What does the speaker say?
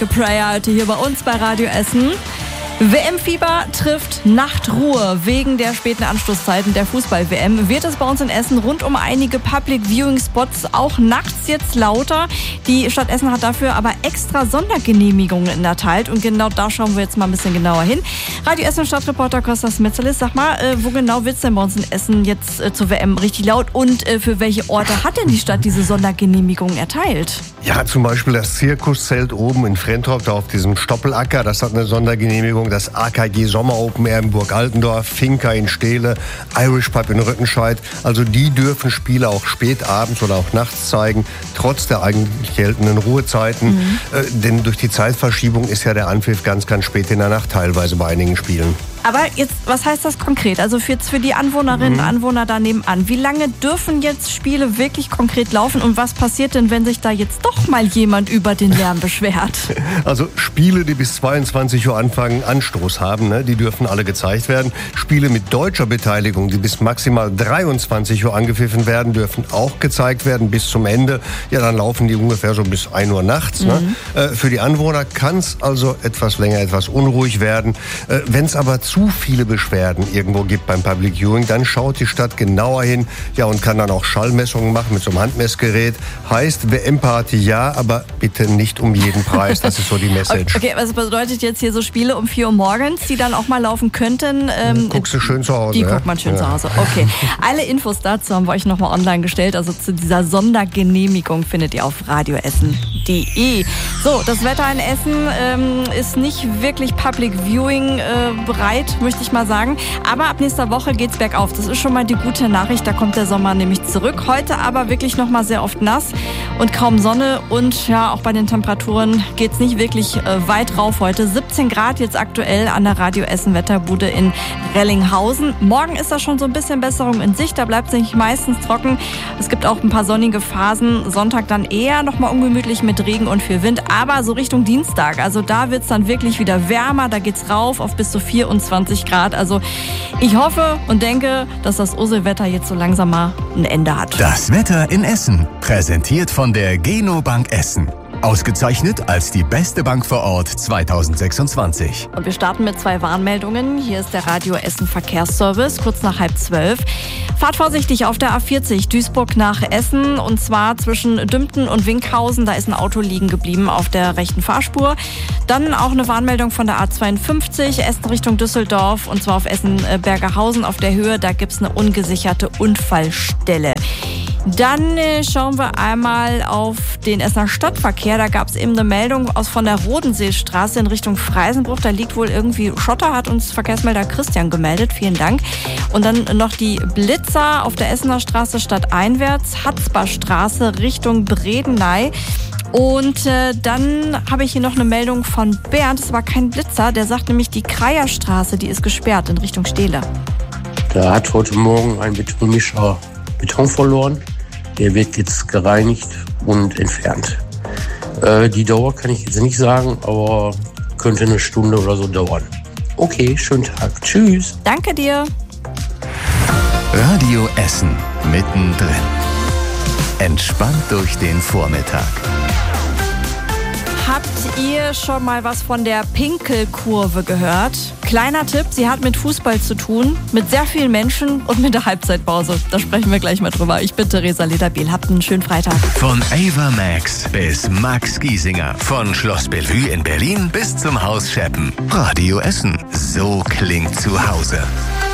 Prayer heute hier bei uns bei Radio Essen. WM-Fieber trifft Nachtruhe. Wegen der späten Anstoßzeiten der Fußball-WM wird es bei uns in Essen rund um einige Public-Viewing-Spots auch nachts jetzt lauter. Die Stadt Essen hat dafür aber extra Sondergenehmigungen erteilt und genau da schauen wir jetzt mal ein bisschen genauer hin. Radio Essen Stadtreporter Kostas Metzelis, sag mal, wo genau wird es denn bei uns in Essen jetzt zur WM richtig laut und für welche Orte hat denn die Stadt diese Sondergenehmigungen erteilt? Ja, zum Beispiel das Zirkuszelt oben in Frentorp, da auf diesem Stoppelacker, das hat eine Sondergenehmigung. Das AKG Sommer Open Air in Burg Altendorf, Finca in Steele, Irish Pub in Rüttenscheid. Also die dürfen Spiele auch spät abends oder auch nachts zeigen, trotz der eigentlich geltenden Ruhezeiten. Denn durch die Zeitverschiebung ist ja der Anpfiff ganz, ganz spät in der Nacht teilweise bei einigen Spielen. Aber jetzt, was heißt das konkret? Also für die Anwohnerinnen und Anwohner da nebenan. Wie lange dürfen jetzt Spiele wirklich konkret laufen? Und was passiert denn, wenn sich da jetzt doch mal jemand über den Lärm beschwert? Also Spiele, die bis 22 Uhr anfangen, Anstoß haben, ne, die dürfen alle gezeigt werden. Spiele mit deutscher Beteiligung, die bis maximal 23 Uhr angepfiffen werden, dürfen auch gezeigt werden bis zum Ende. Ja, dann laufen die ungefähr so bis 1 Uhr nachts. Ne? Für die Anwohner kann es also etwas länger, etwas unruhig werden. Wenn es aber zu viele Beschwerden irgendwo gibt beim Public Viewing, dann schaut die Stadt genauer hin, ja, und kann dann auch Schallmessungen machen mit so einem Handmessgerät. Heißt WM-Party ja, aber bitte nicht um jeden Preis. Das ist so die Message. Okay, was bedeutet jetzt hier so Spiele um 4 Uhr morgens, die dann auch mal laufen könnten? Guckst du schön zu Hause. Die guckt man schön zu Hause. Okay. Alle Infos dazu haben wir euch nochmal online gestellt. Also zu dieser Sondergenehmigung findet ihr auf radioessen.de. So, das Wetter in Essen ist nicht wirklich Public Viewing bereit, möchte ich mal sagen. Aber ab nächster Woche geht's bergauf. Das ist schon mal die gute Nachricht. Da kommt der Sommer nämlich zurück. Heute aber wirklich nochmal sehr oft nass und kaum Sonne. Und ja, auch bei den Temperaturen geht's nicht wirklich weit rauf heute. 17 Grad jetzt aktuell an der Radio Essen Wetterbude in Rellinghausen. Morgen ist da schon so ein bisschen Besserung in Sicht. Da bleibt es nämlich meistens trocken. Es gibt auch ein paar sonnige Phasen. Sonntag dann eher nochmal ungemütlich mit Regen und viel Wind. Aber so Richtung Dienstag, also da wird's dann wirklich wieder wärmer. Da geht's rauf auf bis zu 24 Grad. Also ich hoffe und denke, dass das Urselwetter jetzt so langsam mal ein Ende hat. Das Wetter in Essen, präsentiert von der Geno Bank Essen. Ausgezeichnet als die beste Bank vor Ort 2026. Und wir starten mit 2 Warnmeldungen. Hier ist der Radio Essen Verkehrsservice, kurz nach 11:30. Fahrt vorsichtig auf der A40 Duisburg nach Essen und zwar zwischen Dümpten und Winkhausen. Da ist ein Auto liegen geblieben auf der rechten Fahrspur. Dann auch eine Warnmeldung von der A52 Essen Richtung Düsseldorf und zwar auf Essen-Bergerhausen auf der Höhe. Da gibt's eine ungesicherte Unfallstelle. Dann schauen wir einmal auf den Essener Stadtverkehr. Da gab es eben eine Meldung von der Rodenseestraße in Richtung Freisenbruch. Da liegt wohl irgendwie Schotter, hat uns Verkehrsmelder Christian gemeldet. Vielen Dank. Und dann noch die Blitzer auf der Essener Straße stadteinwärts, Hatzbarstraße Richtung Bredeney. Und dann habe ich hier noch eine Meldung von Bernd. Es war kein Blitzer, der sagt nämlich, die Kreierstraße, die ist gesperrt in Richtung Steele. Da hat heute Morgen ein Betonmischer Beton verloren. Der wird jetzt gereinigt und entfernt. Die Dauer kann ich jetzt nicht sagen, aber könnte eine Stunde oder so dauern. Okay, schönen Tag. Tschüss. Danke dir. Radio Essen mittendrin. Entspannt durch den Vormittag. Habt ihr schon mal was von der Pinkelkurve gehört? Kleiner Tipp, sie hat mit Fußball zu tun, mit sehr vielen Menschen und mit der Halbzeitpause. Da sprechen wir gleich mal drüber. Ich bin Theresa Lederbiel. Habt einen schönen Freitag. Von Ava Max bis Max Giesinger. Von Schloss Bellevue in Berlin bis zum Haus Scheppen. Radio Essen. So klingt zu Hause.